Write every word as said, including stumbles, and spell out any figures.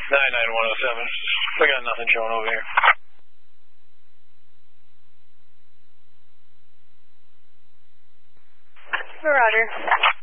nine nine one oh seven. We got nothing showing over here. Roger.